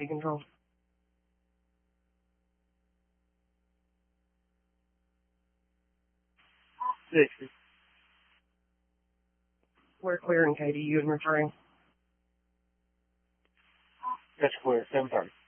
Take control. 60. We're clearing KDU and returning. That's clear, 7:30.